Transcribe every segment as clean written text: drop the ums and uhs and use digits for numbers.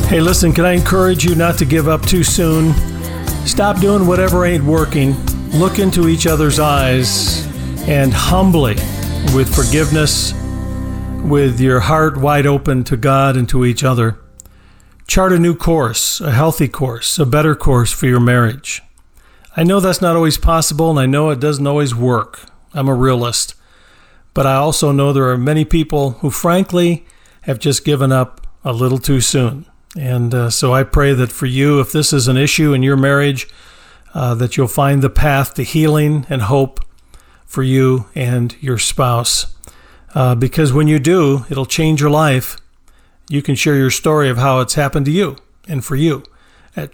Hey, listen, can I encourage you not to give up too soon? Stop doing whatever ain't working. Look into each other's eyes and humbly, with forgiveness, with your heart wide open to God and to each other, chart a new course, a healthy course, a better course for your marriage. I know that's not always possible, and I know it doesn't always work. I'm a realist. But I also know there are many people who, frankly, have just given up a little too soon. And so I pray that for you, if this is an issue in your marriage, that you'll find the path to healing and hope for you and your spouse. Because when you do, it'll change your life. You can share your story of how it's happened to you and for you at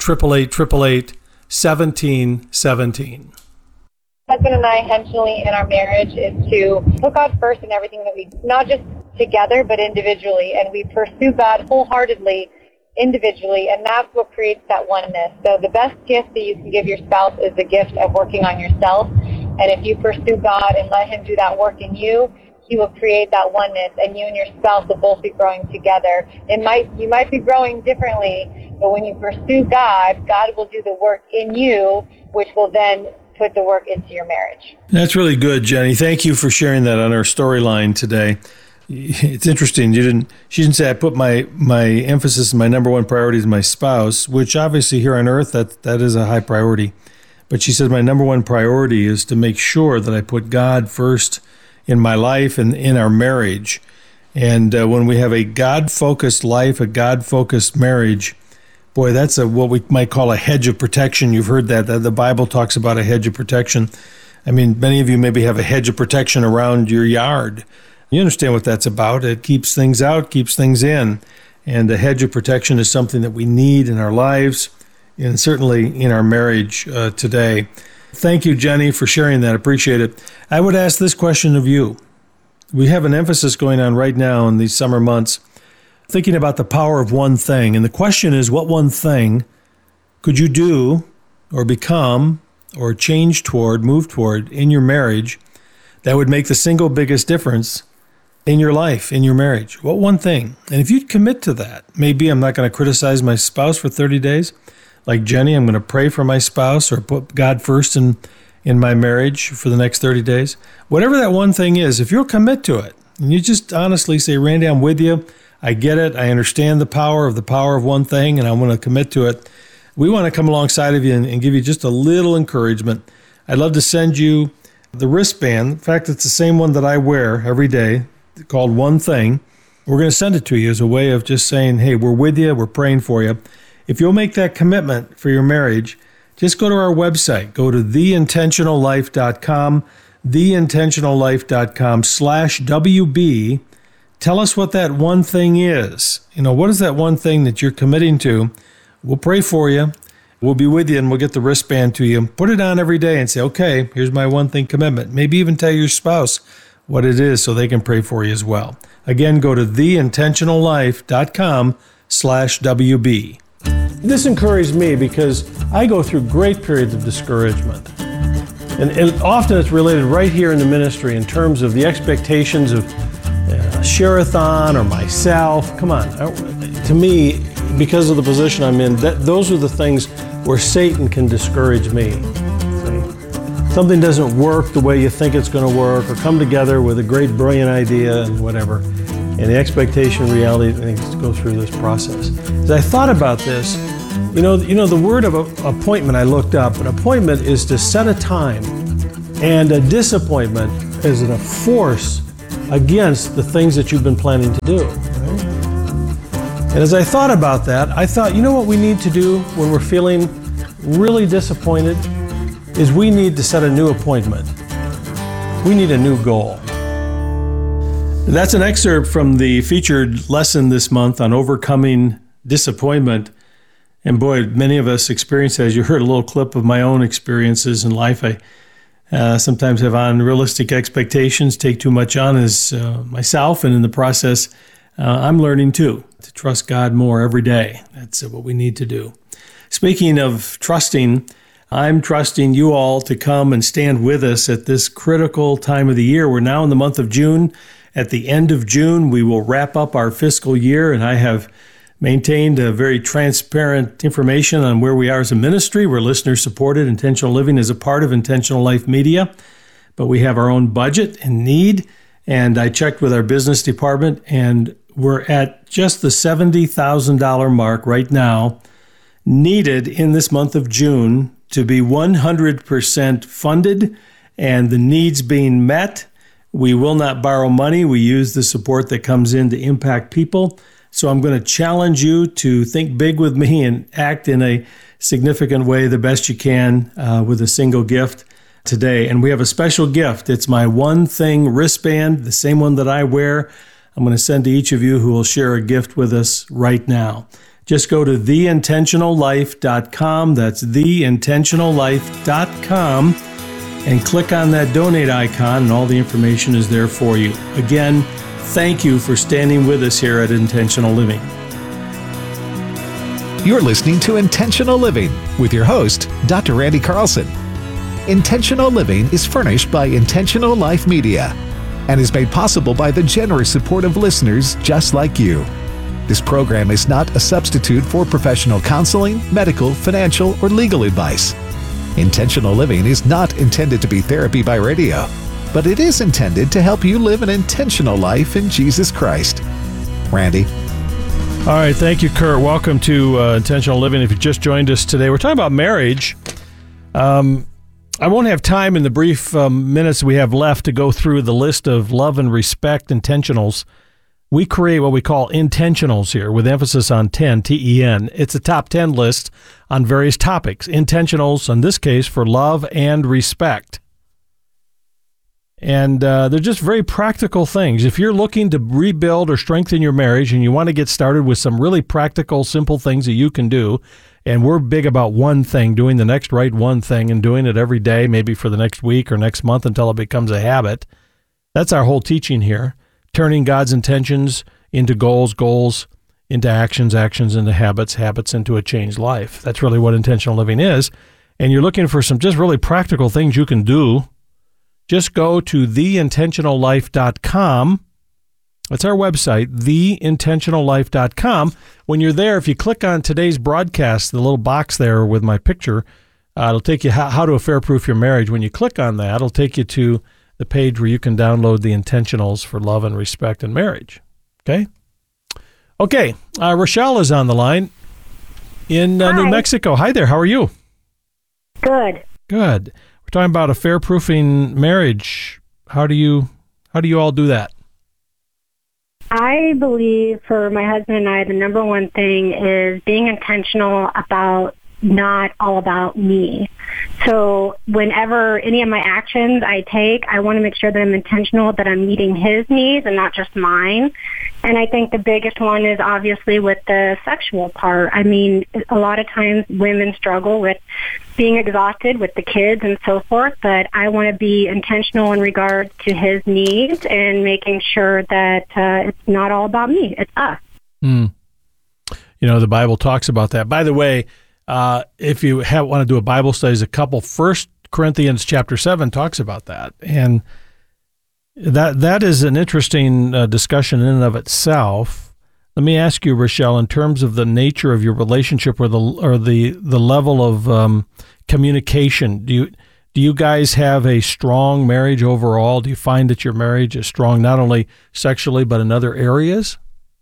888-888-1717. Husband and I intentionally in our marriage is to put God first in everything that we do, not just together, but individually. And we pursue God wholeheartedly individually, and that's what creates that oneness. So the best gift that you can give your spouse is the gift of working on yourself. And if you pursue God and let him do that work in you, he will create that oneness, and you and your spouse will both be growing together. You might be growing differently, but when you pursue God, God will do the work in you, which will then put the work into your marriage. That's really good, Jenny. Thank you for sharing that on our storyline today. It's interesting. She didn't say I put my emphasis, my number one priority is my spouse, which obviously here on earth, that is a high priority. But she said my number one priority is to make sure that I put God first in my life and in our marriage. And when we have a God-focused life, a God-focused marriage, boy, that's what we might call a hedge of protection. You've heard that the Bible talks about a hedge of protection. I mean, many of you maybe have a hedge of protection around your yard. You understand what that's about. It keeps things out, keeps things in. And a hedge of protection is something that we need in our lives and certainly in our marriage today. Thank you, Jenny, for sharing that. Appreciate it. I would ask this question of you. We have an emphasis going on right now in these summer months, thinking about the power of one thing. And the question is, what one thing could you do or become or change toward, move toward in your marriage that would make the single biggest difference in your life, in your marriage? What one thing? And if you'd commit to that, maybe I'm not going to criticize my spouse for 30 days. Like Jenny, I'm going to pray for my spouse or put God first in my marriage for the next 30 days. Whatever that one thing is, if you'll commit to it, and you just honestly say, Randy, I'm with you. I get it. I understand the power of one thing, and I want to commit to it. We want to come alongside of you and give you just a little encouragement. I'd love to send you the wristband. In fact, it's the same one that I wear every day, called One Thing. We're going to send it to you as a way of just saying, hey, we're with you. We're praying for you. If you'll make that commitment for your marriage, just go to our website. Go to theintentionallife.com, theintentionallife.com/WB. Tell us what that one thing is. What is that one thing that you're committing to? We'll pray for you. We'll be with you, and we'll get the wristband to you. Put it on every day and say, okay, here's my one thing commitment. Maybe even tell your spouse what it is so they can pray for you as well. Again, go to theintentionallife.com/WB. This encouraged me because I go through great periods of discouragement. And often it's related right here in the ministry in terms of the expectations of Share-a-thon or myself. Come on. To me, because of the position I'm in, those are the things where Satan can discourage me. See? Something doesn't work the way you think it's going to work, or come together with a great, brilliant idea and whatever. And the expectation, reality, things go through this process. As I thought about this, the word of appointment I looked up. An appointment is to set a time, and a disappointment is a force against the things that you've been planning to do. Right? And as I thought about that, I thought, what we need to do when we're feeling really disappointed is we need to set a new appointment. We need a new goal. That's an excerpt from the featured lesson this month on overcoming disappointment. And boy, many of us experience that. As you heard a little clip of my own experiences in life, I sometimes have unrealistic expectations, take too much on as myself, and in the process, I'm learning too to trust God more every day. That's what we need to do. Speaking of trusting, I'm trusting you all to come and stand with us at this critical time of the year. We're now in the month of June. At the end of June, we will wrap up our fiscal year, and I have maintained a very transparent information on where we are as a ministry. We're listener supported. Intentional Living is a part of Intentional Life Media, but we have our own budget and need. And I checked with our business department, and we're at just the $70,000 mark right now, needed in this month of June to be 100% funded and the needs being met. We will not borrow money. We use the support that comes in to impact people. So I'm going to challenge you to think big with me and act in a significant way the best you can with a single gift today. And we have a special gift. It's my One Thing wristband, the same one that I wear. I'm going to send to each of you who will share a gift with us right now. Just go to theintentionallife.com. That's theintentionallife.com and click on that donate icon, and all the information is there for you. Again, thank you for standing with us here at Intentional Living. You're listening to Intentional Living with your host, Dr. Randy Carlson. Intentional Living is furnished by Intentional Life Media and is made possible by the generous support of listeners just like you. This program is not a substitute for professional counseling, medical, financial, or legal advice. Intentional Living is not intended to be therapy by radio, but it is intended to help you live an intentional life in Jesus Christ. Randy. All right, thank you, Kurt. Welcome to Intentional Living. If you just joined us today, we're talking about marriage. I won't have time in the brief minutes we have left to go through the list of love and respect intentionals. We create what we call intentionals here with emphasis on 10, T-E-N. It's a top 10 list on various topics. Intentionals, in this case, for love and respect. And they're just very practical things. If you're looking to rebuild or strengthen your marriage and you want to get started with some really practical, simple things that you can do, and we're big about one thing, doing the next right one thing and doing it every day, maybe for the next week or next month until it becomes a habit. That's our whole teaching here. Turning God's intentions into goals, goals into actions, actions into habits, habits into a changed life. That's really what intentional living is. And you're looking for some just really practical things you can do. Just go to theintentionallife.com. That's our website, theintentionallife.com. When you're there, if you click on today's broadcast, the little box there with my picture, it'll take you how to affair-proof your marriage. When you click on that, it'll take you to the page where you can download the intentionals for love and respect in marriage. Okay? Okay, Rochelle is on the line in New Mexico. Hi there, how are you? Good. Good. We're talking about affair-proofing marriage. How do you all do that? I believe for my husband and I, the number one thing is being intentional about not all about me. So whenever any of my actions I take, I want to make sure that I'm intentional, that I'm meeting his needs and not just mine. And I think the biggest one is obviously with the sexual part. I mean, a lot of times women struggle with being exhausted with the kids and so forth, but I want to be intentional in regards to his needs and making sure that it's not all about me, it's us. You know, the Bible talks about that. By the way, if you want to do a Bible study as a couple, 1 Corinthians chapter 7 talks about that. And that is an interesting discussion in and of itself. Let me ask you, Rochelle, in terms of the nature of your relationship or the level of communication, do you guys have a strong marriage overall? Do you find that your marriage is strong not only sexually but in other areas?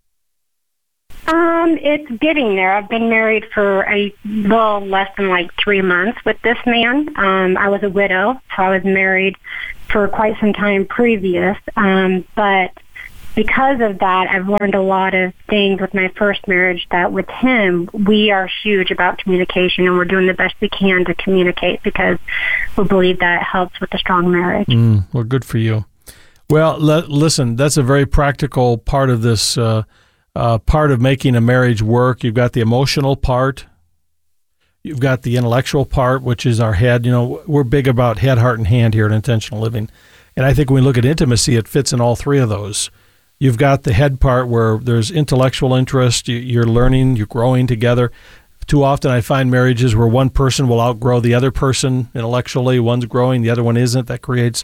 It's getting there. I've been married for a little less than 3 months with this man. I was a widow, so I was married for quite some time previous. But because of that, I've learned a lot of things with my first marriage that with him, we are huge about communication, and we're doing the best we can to communicate because we believe that helps with a strong marriage. Well, good for you. Well, listen, that's a very practical part of this part of making a marriage work. You've got the emotional part. You've got the intellectual part, which is our head. You know, we're big about head, heart, and hand here at Intentional Living. And I think when we look at intimacy, it fits in all three of those. You've got the head part where there's intellectual interest. You're learning, you're growing together. Too often I find marriages where one person will outgrow the other person intellectually. One's growing, the other one isn't. That creates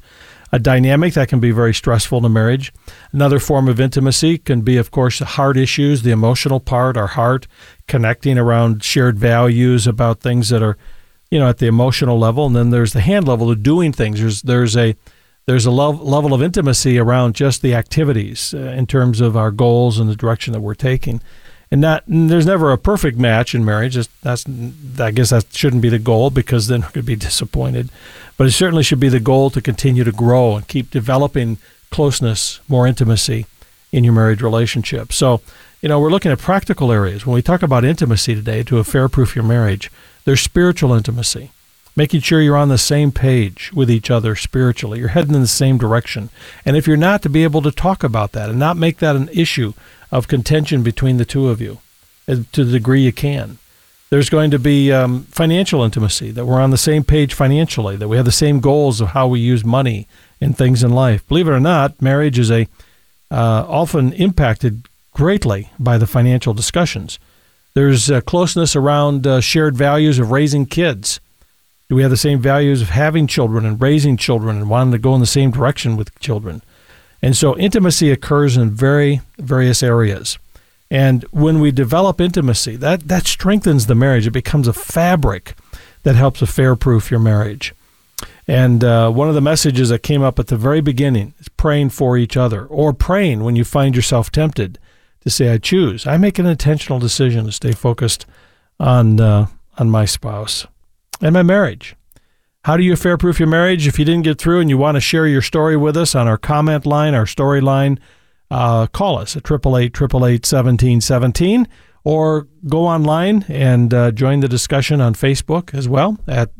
a dynamic that can be very stressful in a marriage. Another form of intimacy can be, of course, the heart issues, the emotional part, our heart, connecting around shared values about things that are, at the emotional level. And then there's the hand level of doing things. There's a level of intimacy around just the activities in terms of our goals and the direction that we're taking. And there's never a perfect match in marriage. I guess that shouldn't be the goal, because then we're going to be disappointed. But it certainly should be the goal to continue to grow and keep developing closeness, more intimacy in your marriage relationship. So, we're looking at practical areas. When we talk about intimacy today, to affair-proof your marriage, there's spiritual intimacy, making sure you're on the same page with each other spiritually. You're heading in the same direction. And if you're not, to be able to talk about that and not make that an issue of contention between the two of you to the degree you can. There's going to be financial intimacy, that we're on the same page financially, that we have the same goals of how we use money and things in life. Believe it or not, marriage is often impacted greatly by the financial discussions. There's closeness around shared values of raising kids. Do we have the same values of having children and raising children and wanting to go in the same direction with children? And so intimacy occurs in various areas. And when we develop intimacy, that strengthens the marriage. It becomes a fabric that helps affair-proof your marriage. And one of the messages that came up at the very beginning is praying for each other, or praying when you find yourself tempted to say, I make an intentional decision to stay focused on my spouse and my marriage. How do you affair-proof your marriage? If you didn't get through and you want to share your story with us on our comment line, our story line, call us at 888-888-1717, or go online and join the discussion on Facebook as well at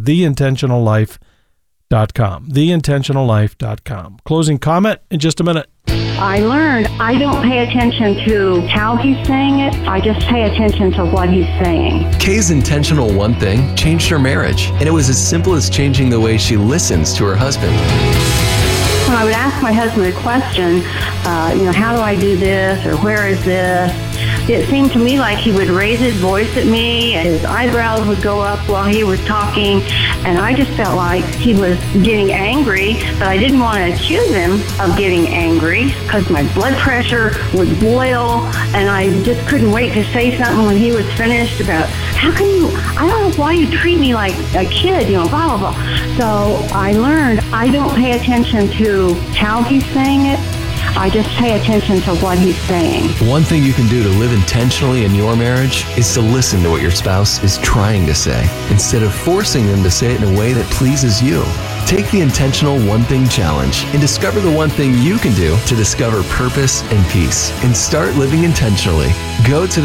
theintentionallife.com. Theintentionallife.com. Closing comment in just a minute. I learned I don't pay attention to how he's saying it. I just pay attention to what he's saying. Kay's intentional one thing changed her marriage, and it was as simple as changing the way she listens to her husband. When I would ask my husband a question, how do I do this, or where is this? It seemed to me like he would raise his voice at me, and his eyebrows would go up while he was talking, and I just felt like he was getting angry, but I didn't want to accuse him of getting angry because my blood pressure would boil, and I just couldn't wait to say something when he was finished about, I don't know why you treat me like a kid, blah, blah, blah. So I learned I don't pay attention to how he's saying it. I just pay attention to what he's saying. One thing you can do to live intentionally in your marriage is to listen to what your spouse is trying to say, instead of forcing them to say it in a way that pleases you. Take the Intentional One Thing Challenge and discover the one thing you can do to discover purpose and peace and start living intentionally. Go to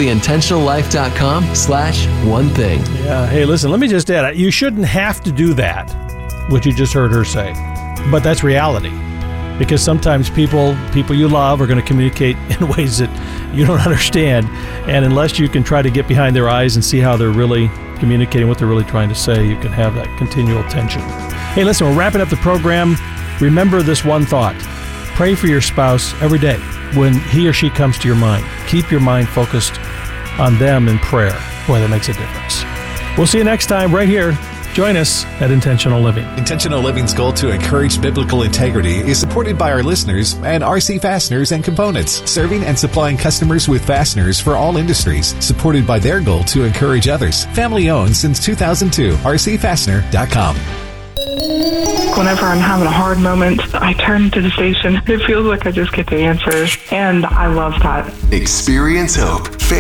theintentionallife.com/one thing. Yeah, hey, listen, let me just add, you shouldn't have to do that, what you just heard her say, but that's reality. Because sometimes people you love are going to communicate in ways that you don't understand. And unless you can try to get behind their eyes and see how they're really communicating, what they're really trying to say, you can have that continual tension. Hey, listen, we're wrapping up the program. Remember this one thought. Pray for your spouse every day when he or she comes to your mind. Keep your mind focused on them in prayer. Boy, that makes a difference. We'll see you next time right here. Join us at Intentional Living. Intentional Living's goal to encourage biblical integrity is supported by our listeners and RC Fasteners and Components, serving and supplying customers with fasteners for all industries, supported by their goal to encourage others. Family owned since 2002, rcfastener.com. Whenever I'm having a hard moment, I turn to the station. It feels like I just get the answers, and I love that. Experience hope.